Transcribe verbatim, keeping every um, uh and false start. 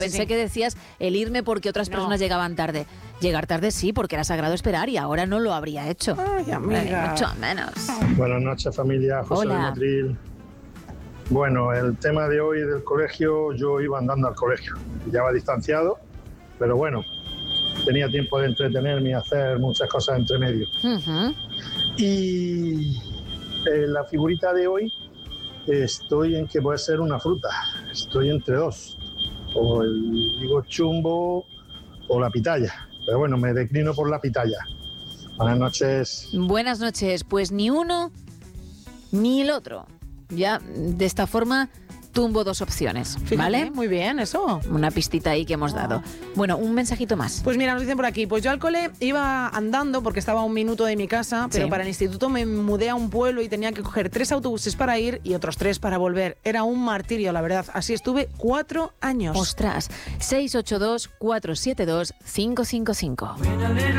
Pensé sí. que decías el irme porque otras No. personas llegaban tarde. Llegar tarde sí, porque era sagrado esperar y ahora no lo habría hecho. Ay, amiga. Eh, mucho menos. Buenas noches, familia. José Hola. de Motril. Bueno, el tema de hoy del colegio, yo iba andando al colegio. Ya va distanciado, pero bueno, tenía tiempo de entretenerme y hacer muchas cosas entre medio. Ujú. Y eh, la figurita de hoy, estoy en que puede ser una fruta. Estoy entre dos. O el higo chumbo o la pitaya. Pero bueno, me declino por la pitaya. Buenas noches. Buenas noches. Pues ni uno ni el otro. Ya, de esta forma, tumbo dos opciones, Fíjate, ¿vale? muy bien, eso. Una pistita ahí que hemos dado. Bueno, un mensajito más. Pues mira, nos dicen por aquí, pues yo al cole iba andando porque estaba a un minuto de mi casa, pero Sí. para el instituto me mudé a un pueblo y tenía que coger tres autobuses para ir y otros tres para volver. Era un martirio, la verdad. Así estuve cuatro años. Ostras, seis ocho dos, cuatro siete dos, cinco cinco cinco.